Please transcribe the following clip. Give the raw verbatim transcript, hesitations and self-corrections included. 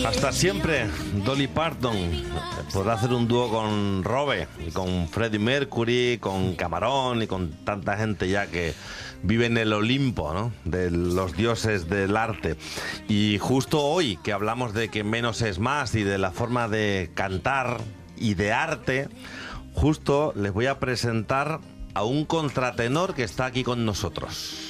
Hasta siempre, Dolly Parton. Podrá hacer un dúo con Robe, y con Freddie Mercury, con Camarón y con tanta gente ya que vive en el Olimpo, ¿no?, de los dioses del arte. Y justo hoy que hablamos de que menos es más y de la forma de cantar y de arte, justo les voy a presentar a un contratenor que está aquí con nosotros.